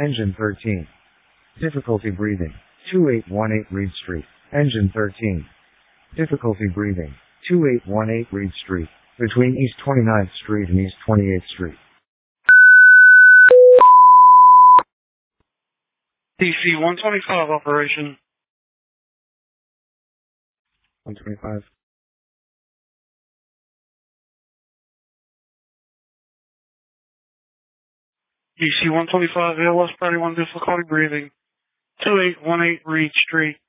Engine 13. Difficulty breathing. 2818 Reed Street. Engine 13. Difficulty breathing. 2818 Reed Street. Between East 29th Street and East 28th Street. DC 125 operation. 125. DC 125, ALS 31, difficulty breathing. 2818 Reed Street.